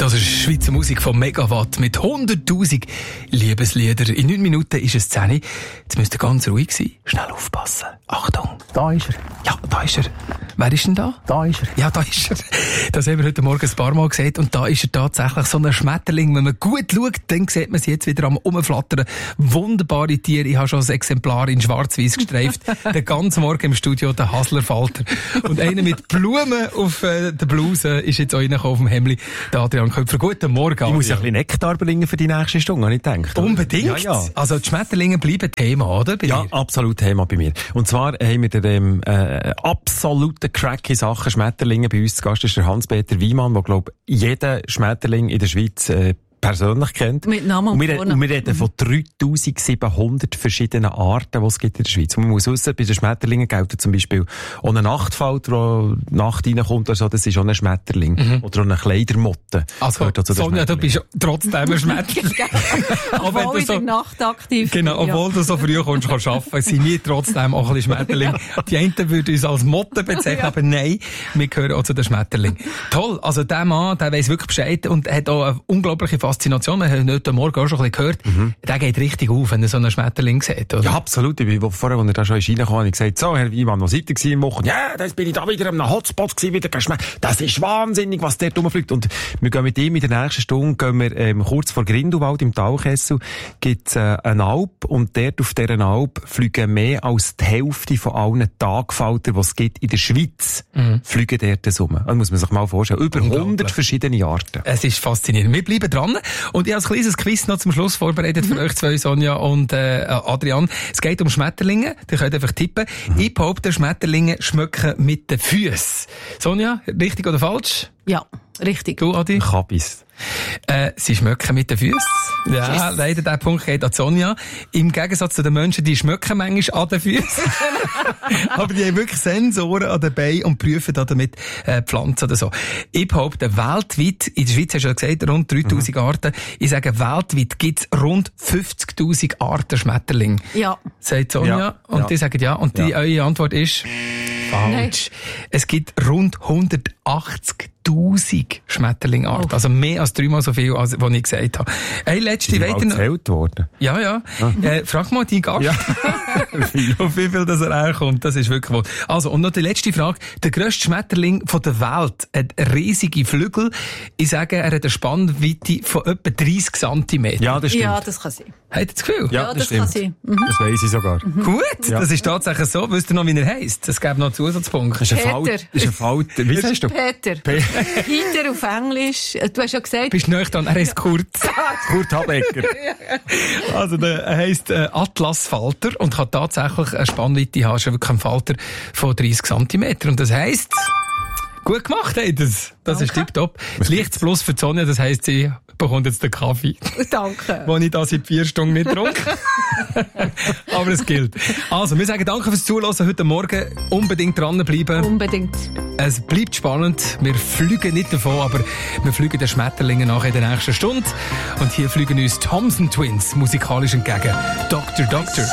Das ist Schweizer Musik von Megawatt mit 100'000 Liebeslieder. In 9 Minuten ist es 10. Jetzt müsst ihr ganz ruhig sein. Schnell aufpassen. Achtung. Da ist er. Ja, da ist er. Wer ist denn da? Da ist er. Ja, da ist er. Das haben wir heute Morgen ein paar Mal gesehen. Und da ist er tatsächlich so ein Schmetterling. Wenn man gut schaut, dann sieht man sie jetzt wieder am Rumflattern. Wunderbare Tiere. Ich habe schon ein Exemplar in schwarz-weiß gestreift. Den ganzen Morgen im Studio, der Haslerfalter. Und einer mit Blumen auf der Bluse ist jetzt auch reingekommen auf dem Hemdli. Der Adrian Köpfer. Guten Morgen. Ich muss ja ein bisschen Nektar bringen für die nächste Stunde, habe ich gedacht. Oder? Unbedingt. Ja. Also die Schmetterlinge bleiben Thema, oder? Bei ja, dir? absolut Thema bei mir. Und zwar haben wir den absoluten Crack in Sachen Schmetterlinge bei uns zu Gast. Das ist der Hans-Peter Wiemann, der, glaube ich, jeden Schmetterling in der Schweiz persönlich kennt. Mit Namen und und wir reden von 3700 verschiedenen Arten, die es gibt in der Schweiz. Und man muss wissen, bei den Schmetterlingen gilt zum Beispiel auch ein Nachtfalter, der Nacht reinkommt oder so, das ist auch ein Schmetterling. Oder auch eine Kleidermotte. Also, Sonja, du bist trotzdem ein Schmetterling. Obwohl in der Nacht aktiv. Genau, obwohl du so früh kommst, arbeiten, sind wir trotzdem auch ein bisschen Schmetterling. Die einen würden uns als Motte bezeichnen, aber nein, wir gehören auch zu den Schmetterlingen. Toll, also der Mann, der weiss wirklich Bescheid und hat auch eine unglaubliche Faszination. Wir haben heute Morgen auch schon ein bisschen gehört. Der geht richtig auf, wenn er so einen Schmetterling sieht, oder? Ja, absolut. Ich bin vorher, als er da schon reingekommen habe ich gesagt, so, Herr Wiemann, wo seid ihr im Wochen? Ja, dann bin ich da wieder am Hotspot gewesen, wieder geschmeckt. Das ist wahnsinnig, was der rumfliegt. Und wir gehen mit ihm in der nächsten Stunde, kurz vor Grindelwald im Talkessel, gibt's eine Alp und dort auf dieser Alp fliegen mehr als die Hälfte von allen Tagfaltern, die es gibt in der Schweiz, fliegen dort rum. Das muss man sich mal vorstellen. Über 100 verschiedene Arten. Es ist faszinierend. Wir bleiben dran. Und ich habe ein kleines Quiz noch zum Schluss vorbereitet für euch zwei, Sonja und Adrian. Es geht um Schmetterlinge. Ihr könnt einfach tippen. Ich behaupte, Schmetterlinge schmecken mit den Füßen. Sonja, richtig oder falsch? Ja, richtig. Du, Adi? Kabis. Sie schmecken mit den Füßen. Ja, leider, der Punkt geht an Sonja. Im Gegensatz zu den Menschen, die schmecken manchmal an den Füßen. Aber die haben wirklich Sensoren an den Beinen und prüfen damit Pflanzen oder so. Ich behaupte, weltweit, in der Schweiz hast du ja gesagt, rund 3000 Arten. Ich sage, weltweit gibt es rund 50.000 Arten Schmetterling. Ja. Sagt Sonja. Ja. Und die sagen ja. Und eure Antwort ist falsch. Nein. Es gibt rund 180.000 Schmetterlingarten. Oh. Also mehr als 3-mal so viel, als ich gesagt habe. Hey, letzte Ist mal gezählt worden? Ja. Frag mal deinen Gast. Ja. Auf wie viel das er kommt. Das ist wirklich wohl. Also, und noch die letzte Frage. Der grösste Schmetterling von der Welt hat riesige Flügel. Ich sage, er hat eine Spannweite von etwa 30 cm. Ja, das stimmt. Ja, das kann sein. Habt ihr das Gefühl? Ja, das kann sein. Das weiss ich sogar. Gut, Ja. das ist tatsächlich so. Wisst ihr noch, wie er heisst? Es gäbe noch einen Zusatzpunkt. Das ist Peter. ein Falter. Wie heißt du? Peter. Peter auf Englisch. Du hast ja gesagt... Bist du nicht dran? Er heisst Kurt. Kurt Habecker. Also, er heisst Atlasfalter und kann tatsächlich eine Spannweite haben. Schon wirklich ein Falter von 30 cm. Und das heisst, gut gemacht, ey, das ist tipptopp. Das leichtes Plus für Sonja, das heisst, sie bekommt jetzt den Kaffee. Danke. Den ich da seit 4 Stunden nicht trinke. Aber es gilt. Also, wir sagen danke fürs Zuhören heute Morgen. Unbedingt dranbleiben. Unbedingt. Es bleibt spannend. Wir fliegen nicht davon, aber wir fliegen den Schmetterlingen nach in der nächsten Stunde. Und hier fliegen uns Thompson Twins musikalisch entgegen. Doctor.